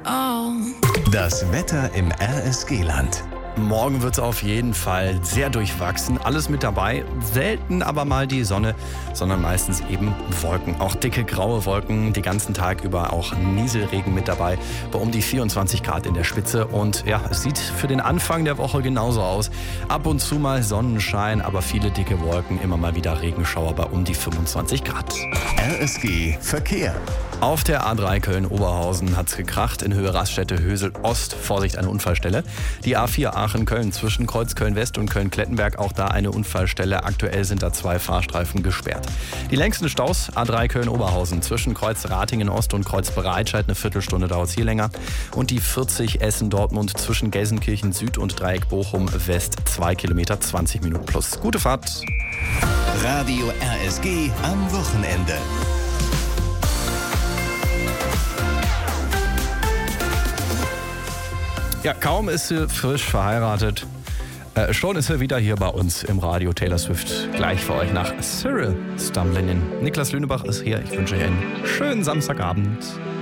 Das Wetter im RSG-Land. Morgen wird es auf jeden Fall sehr durchwachsen. Alles mit dabei. Selten aber mal die Sonne, sondern meistens eben Wolken. Auch dicke graue Wolken, den ganzen Tag über auch Nieselregen mit dabei. Bei um die 24 Grad in der Spitze. Und ja, es sieht für den Anfang der Woche genauso aus. Ab und zu mal Sonnenschein, aber viele dicke Wolken. Immer mal wieder Regenschauer bei um die 25 Grad. RSG Verkehr. Auf der A3 Köln-Oberhausen hat's gekracht in Höhe Raststätte-Hösel Ost. Vorsicht, eine Unfallstelle. Die A4 Aachen-Köln zwischen Kreuz Köln-West und Köln-Klettenberg. Auch da eine Unfallstelle. Aktuell sind da 2 Fahrstreifen gesperrt. Die längsten Staus A3 Köln-Oberhausen zwischen Kreuz Ratingen-Ost und Kreuz Bereitscheid. Eine Viertelstunde dauert es hier länger. Und die 40 Essen-Dortmund zwischen Gelsenkirchen-Süd und Dreieck Bochum-West. 2 Kilometer, 20 Minuten plus. Gute Fahrt. Radio RSG am Wochenende. Ja, kaum ist sie frisch verheiratet. Schon ist er wieder hier bei uns im Radio. Taylor Swift gleich für euch nach Cyril Stumbling In. Niklas Lünebach ist hier. Ich wünsche euch einen schönen Samstagabend.